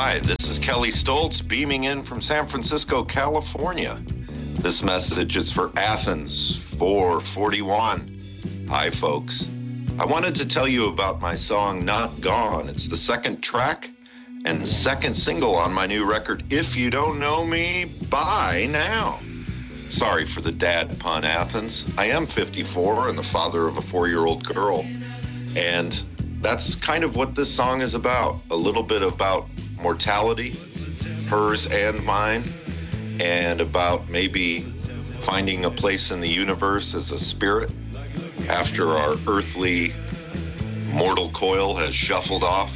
Hi, this is Kelly Stoltz beaming in from San Francisco, California. This message is for Athens 441. Hi, folks. I wanted to tell you about my song Not Gone. It's the second track and second single on my new record, If You Don't Know Me, Bye Now. Sorry for the dad pun, Athens. I am 54 and the father of a 4-year-old girl. And that's kind of what this song is about. A little bit about mortality, hers and mine, and about maybe finding a place in the universe as a spirit after our earthly mortal coil has shuffled off.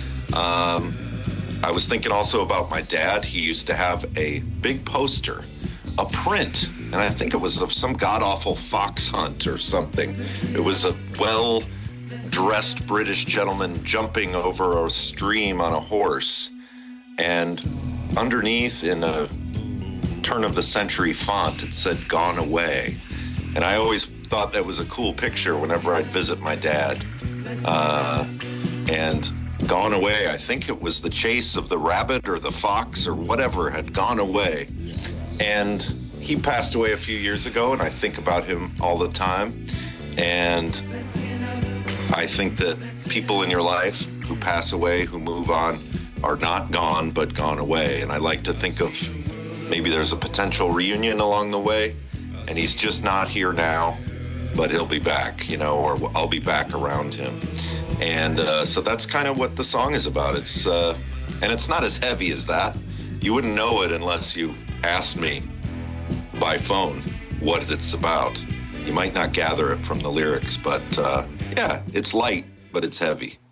I was thinking also about my dad. He used to have a big poster, a print, and I think it was of some god-awful fox hunt or something. It was a well-dressed British gentleman jumping over a stream on a horse, and underneath in a turn-of-the-century font it said "Gone Away," and I always thought that was a cool picture whenever I'd visit my dad. And gone away, I think it was the chase of the rabbit or the fox or whatever had gone away. And he passed away a few years ago, and I think about him all the time. And I think that people in your life who pass away, who move on, are not gone, but gone away. And I like to think of maybe there's a potential reunion along the way, and he's just not here now, but he'll be back, or I'll be back around him. And so that's kind of what the song is about. And it's not as heavy as that. You wouldn't know it unless you asked me by phone what it's about. You might not gather it from the lyrics, but yeah, it's light, but it's heavy.